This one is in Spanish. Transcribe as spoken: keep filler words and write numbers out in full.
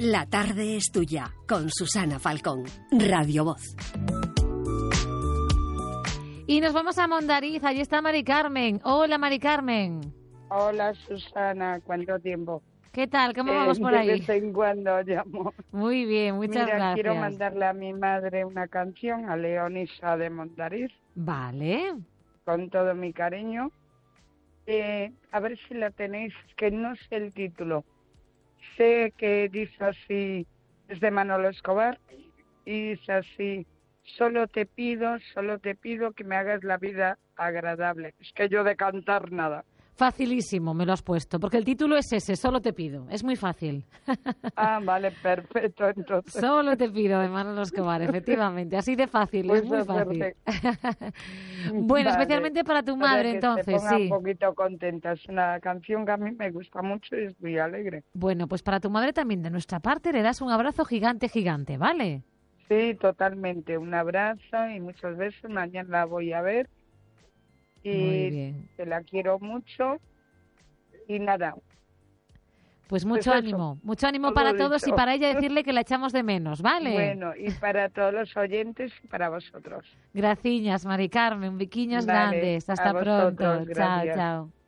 La tarde es tuya, con Susana Falcón, Radio Voz. Y nos vamos a Mondariz, allí está Mari Carmen. Hola, Mari Carmen. Hola, Susana, ¿cuánto tiempo? ¿Qué tal? ¿Cómo vamos eh, por ahí? De vez en cuando llamo. Muy bien, muchas Mira, gracias. quiero mandarle a mi madre una canción, a Leonisa de Mondariz. Vale. Con todo mi cariño. Eh, a ver si la tenéis, que no sé el título. Sé que dice así, es de Manolo Escobar, y dice así: solo te pido, solo te pido que me hagas la vida agradable. Es que yo de cantar nada. Facilísimo, me lo has puesto, porque el título es ese, Solo te pido. Es muy fácil. Ah, vale, perfecto, entonces. Solo te pido, de Manolo Escobar, efectivamente. Así de fácil, Pues es muy fácil. Vale. Bueno, especialmente para tu madre, Para que entonces, se ponga sí. un poquito contenta. Es una canción que a mí me gusta mucho y es muy alegre. Bueno, pues para tu madre también, de nuestra parte, le das un abrazo gigante, gigante, ¿vale? Sí, totalmente. Un abrazo y muchos besos. Mañana la voy a ver. Y Muy bien. te la quiero mucho. Y nada. Pues mucho Pues eso, ánimo, mucho ánimo todo para todos dicho. y para ella decirle que la echamos de menos, ¿vale? Bueno, y para todos los oyentes y para vosotros. Graciñas, Mari Carmen, biquiños Vale, grandes. a Hasta vosotros, pronto. Chao, gracias. chao.